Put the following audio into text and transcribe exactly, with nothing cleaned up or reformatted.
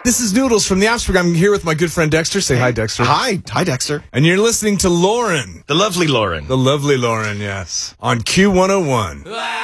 This is Noodles from the Offspring. I'm here with my good friend Dexter. Say hi, Dexter. Hi. Hi, Dexter. And you're listening to Lauren. The lovely Lauren. The lovely Lauren, yes. On Q one oh one.